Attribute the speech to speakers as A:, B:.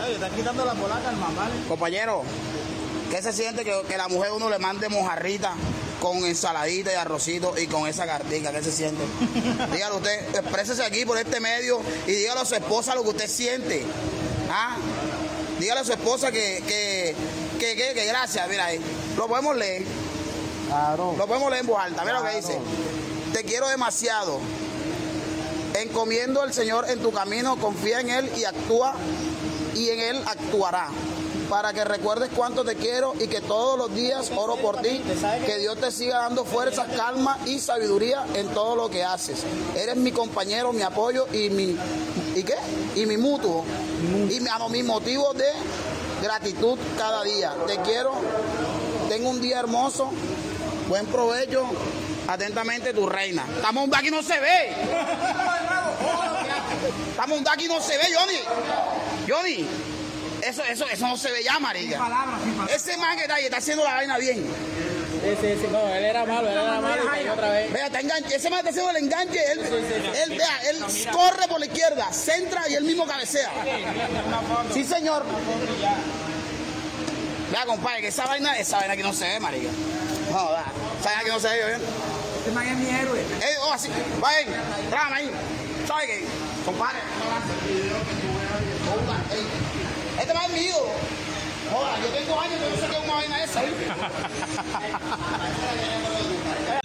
A: Ay, están quitando la polaca al mamá.
B: Compañero, ¿qué se siente que la mujer uno le mande mojarrita con ensaladita y arrocito y con esa cartica? ¿Qué se siente? Dígalo usted, exprésese aquí por este medio y dígale a su esposa lo que usted siente. ¿Ah? Dígale a su esposa que gracias, mira ahí. Lo podemos leer.
A: Claro.
B: Lo podemos leer en voz alta. Mira lo que dice. Te quiero demasiado. Encomiendo al Señor en tu camino, confía en Él y actúa, y en Él actuará. Para que recuerdes cuánto te quiero y que todos los días oro por ti, que Dios te siga dando fuerza, calma y sabiduría en todo lo que haces. Eres mi compañero, mi apoyo y mi mutuo, y mi motivo de gratitud cada día. Te quiero, tengo un día hermoso, buen provecho, atentamente tu reina. Estamos un aquí no se ve. Estamos un aquí no se ve, Johnny. Eso no se ve ya, marica. Ese man que está ahí está haciendo la vaina bien.
C: Sí, no, él era malo y cayó otra vez.
B: Vea, ese man está haciendo el enganche, él corre por la izquierda, centra y él mismo cabecea. Sí, señor. Vea, compadre, que esa vaina aquí no se ve, marica. No, esa vaina aquí no se ve, ¿bien?
A: Este man es mi héroe.
B: Así, vayan, trágame ahí. ¿Sabe qué? Compadre, este man es mío. Joda, yo tengo años, yo no sé qué es una vaina esa, ¿eh?